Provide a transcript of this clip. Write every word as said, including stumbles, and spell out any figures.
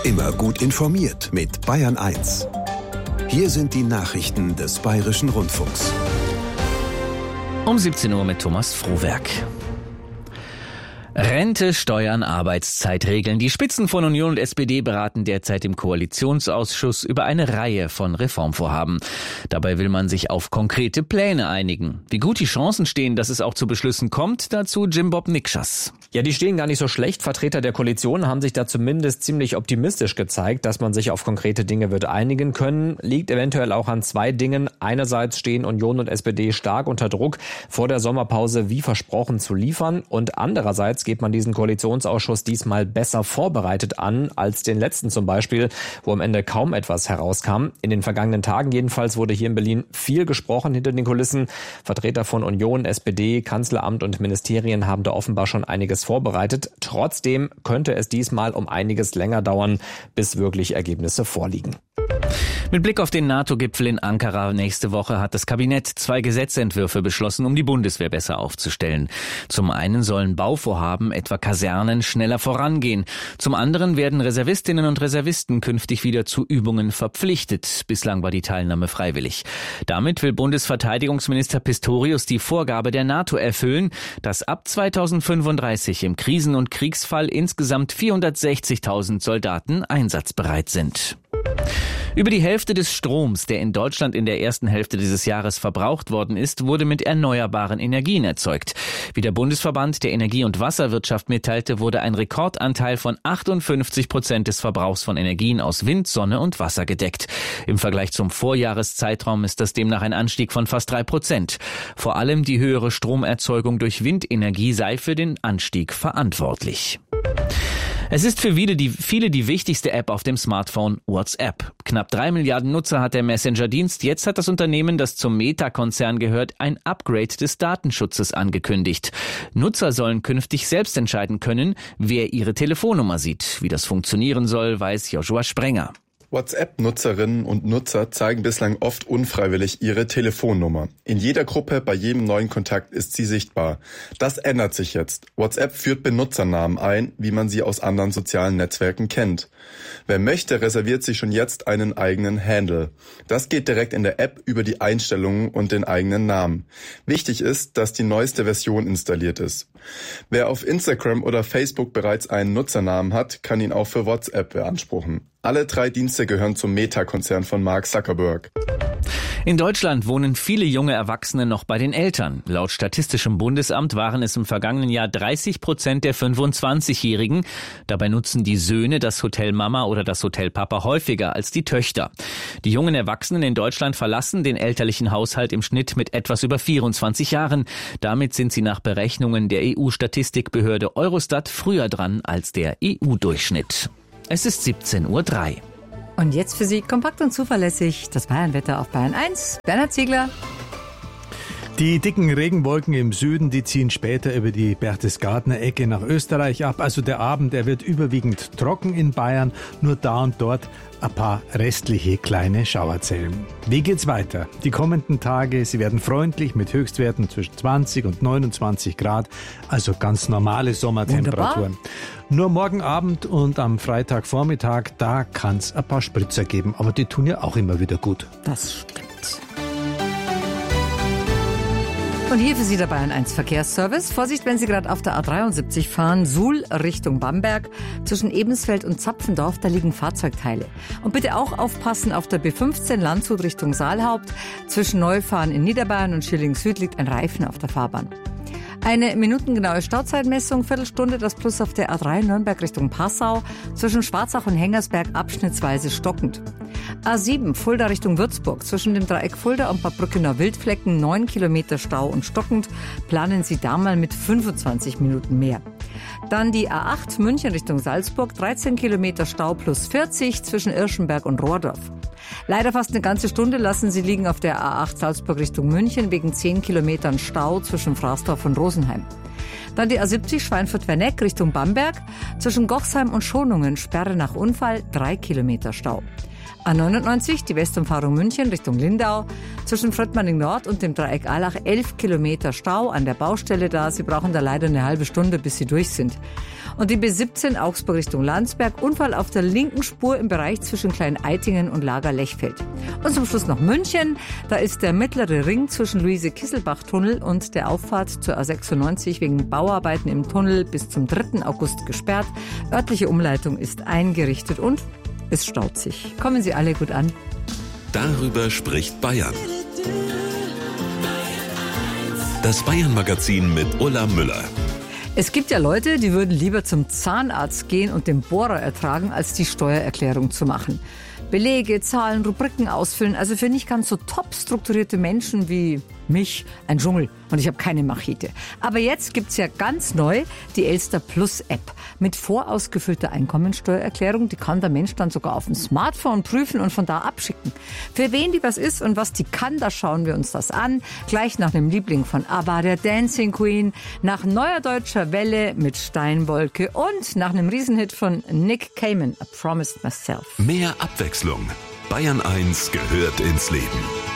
Immer gut informiert mit Bayern eins. Hier sind die Nachrichten des Bayerischen Rundfunks. Um siebzehn Uhr mit Thomas Frohwerk. Rente, Steuern, Arbeitszeitregeln. Die Spitzen von Union und S P D beraten derzeit im Koalitionsausschuss über eine Reihe von Reformvorhaben. Dabei will man sich auf konkrete Pläne einigen. Wie gut die Chancen stehen, dass es auch zu Beschlüssen kommt, dazu Jim Bob Nikschas. Ja, die stehen gar nicht so schlecht. Vertreter der Koalition haben sich da zumindest ziemlich optimistisch gezeigt, dass man sich auf konkrete Dinge wird einigen können. Liegt eventuell auch an zwei Dingen. Einerseits stehen Union und S P D stark unter Druck, vor der Sommerpause wie versprochen zu liefern. Und andererseits geht man diesen Koalitionsausschuss diesmal besser vorbereitet an als den letzten zum Beispiel, wo am Ende kaum etwas herauskam. In den vergangenen Tagen jedenfalls wurde hier in Berlin viel gesprochen hinter den Kulissen. Vertreter von Union, S P D, Kanzleramt und Ministerien haben da offenbar schon einiges vorbereitet. Trotzdem könnte es diesmal um einiges länger dauern, bis wirklich Ergebnisse vorliegen. Mit Blick auf den NATO-Gipfel in Ankara nächste Woche hat das Kabinett zwei Gesetzentwürfe beschlossen, um die Bundeswehr besser aufzustellen. Zum einen sollen Bauvorhaben, etwa Kasernen, schneller vorangehen. Zum anderen werden Reservistinnen und Reservisten künftig wieder zu Übungen verpflichtet. Bislang war die Teilnahme freiwillig. Damit will Bundesverteidigungsminister Pistorius die Vorgabe der NATO erfüllen, dass ab zweitausendfünfunddreißig im Krisen- und Kriegsfall insgesamt vierhundertsechzigtausend Soldaten einsatzbereit sind. Über die Hälfte des Stroms, der in Deutschland in der ersten Hälfte dieses Jahres verbraucht worden ist, wurde mit erneuerbaren Energien erzeugt. Wie der Bundesverband der Energie- und Wasserwirtschaft mitteilte, wurde ein Rekordanteil von achtundfünfzig Prozent des Verbrauchs von Energien aus Wind, Sonne und Wasser gedeckt. Im Vergleich zum Vorjahreszeitraum ist das demnach ein Anstieg von fast drei Prozent. Vor allem die höhere Stromerzeugung durch Windenergie sei für den Anstieg verantwortlich. Es ist für viele die, viele die wichtigste App auf dem Smartphone WhatsApp. Knapp drei Milliarden Nutzer hat der Messenger-Dienst. Jetzt hat das Unternehmen, das zum Meta-Konzern gehört, ein Upgrade des Datenschutzes angekündigt. Nutzer sollen künftig selbst entscheiden können, wer ihre Telefonnummer sieht. Wie das funktionieren soll, weiß Joshua Sprenger. WhatsApp-Nutzerinnen und Nutzer zeigen bislang oft unfreiwillig ihre Telefonnummer. In jeder Gruppe, bei jedem neuen Kontakt ist sie sichtbar. Das ändert sich jetzt. WhatsApp führt Benutzernamen ein, wie man sie aus anderen sozialen Netzwerken kennt. Wer möchte, reserviert sich schon jetzt einen eigenen Handle. Das geht direkt in der App über die Einstellungen und den eigenen Namen. Wichtig ist, dass die neueste Version installiert ist. Wer auf Instagram oder Facebook bereits einen Nutzernamen hat, kann ihn auch für WhatsApp beanspruchen. Alle drei Dienste gehören zum Meta-Konzern von Mark Zuckerberg. In Deutschland wohnen viele junge Erwachsene noch bei den Eltern. Laut Statistischem Bundesamt waren es im vergangenen Jahr dreißig Prozent der fünfundzwanzigjährigen. Dabei nutzen die Söhne das Hotel Mama oder das Hotel Papa häufiger als die Töchter. Die jungen Erwachsenen in Deutschland verlassen den elterlichen Haushalt im Schnitt mit etwas über vierundzwanzig Jahren. Damit sind sie nach Berechnungen der E U-Statistikbehörde Eurostat früher dran als der E U-Durchschnitt. Es ist siebzehn Uhr drei. Und jetzt für Sie kompakt und zuverlässig das Bayernwetter auf Bayern eins. Bernhard Ziegler. Die dicken Regenwolken im Süden, die ziehen später über die Berchtesgadener Ecke nach Österreich ab. Also der Abend, der wird überwiegend trocken in Bayern, nur da und dort ein paar restliche kleine Schauerzellen. Wie geht's weiter? Die kommenden Tage, sie werden freundlich mit Höchstwerten zwischen zwanzig und neunundzwanzig Grad, also ganz normale Sommertemperaturen. Wunderbar. Nur morgen Abend und am Freitagvormittag, da kann's ein paar Spritzer geben, aber die tun ja auch immer wieder gut. Das stimmt. Und hier für Sie der Bayern eins Verkehrsservice. Vorsicht, wenn Sie gerade auf der A dreiundsiebzig fahren, Suhl Richtung Bamberg. Zwischen Ebensfeld und Zapfendorf, da liegen Fahrzeugteile. Und bitte auch aufpassen auf der B fünfzehn Landshut Richtung Saalhaupt. Zwischen Neufahren in Niederbayern und Schilling Süd liegt ein Reifen auf der Fahrbahn. Eine minutengenaue Stauzeitmessung, Viertelstunde, das Plus auf der A drei Nürnberg Richtung Passau, zwischen Schwarzach und Hengersberg abschnittsweise stockend. A sieben Fulda Richtung Würzburg, zwischen dem Dreieck Fulda und Bad Brückener Wildflecken neun Kilometer Stau und stockend, planen Sie da mal mit fünfundzwanzig Minuten mehr. Dann die A acht München Richtung Salzburg, dreizehn Kilometer Stau plus vierzig zwischen Irschenberg und Rohrdorf. Leider fast eine ganze Stunde lassen Sie liegen auf der A acht Salzburg Richtung München wegen zehn Kilometern Stau zwischen Fraßdorf und Rosenheim. Dann die A siebzig Schweinfurt-Werneck Richtung Bamberg, zwischen Gochsheim und Schonungen Sperre nach Unfall, drei Kilometer Stau. A neunundneunzig, die Westumfahrung München Richtung Lindau. Zwischen Fröttmanning Nord und dem Dreieck Allach elf Kilometer Stau an der Baustelle da. Sie brauchen da leider eine halbe Stunde, bis Sie durch sind. Und die B siebzehn Augsburg Richtung Landsberg. Unfall auf der linken Spur im Bereich zwischen Klein-Eitingen und Lager-Lechfeld. Und zum Schluss noch München. Da ist der mittlere Ring zwischen Luise-Kisselbach-Tunnel und der Auffahrt zur A sechsundneunzig wegen Bauarbeiten im Tunnel bis zum dritten August gesperrt. Örtliche Umleitung ist eingerichtet und es staut sich. Kommen Sie alle gut an. Darüber spricht Bayern. Das Bayern-Magazin mit Ulla Müller. Es gibt ja Leute, die würden lieber zum Zahnarzt gehen und den Bohrer ertragen, als die Steuererklärung zu machen. Belege, Zahlen, Rubriken ausfüllen. Also für nicht ganz so top strukturierte Menschen wie mich ein Dschungel. Und ich habe keine Machete. Aber jetzt gibt's ja ganz neu die Elster Plus App mit vorausgefüllter Einkommensteuererklärung. Die kann der Mensch dann sogar auf dem Smartphone prüfen und von da abschicken. Für wen die was ist und was die kann, da schauen wir uns das an. Gleich nach dem Liebling von ABBA, der Dancing Queen, nach Neuer Deutscher Welle mit Steinwolke und nach einem Riesenhit von Nick Cayman, I Promised Myself. Mehr Abwechslung. Bayern eins gehört ins Leben.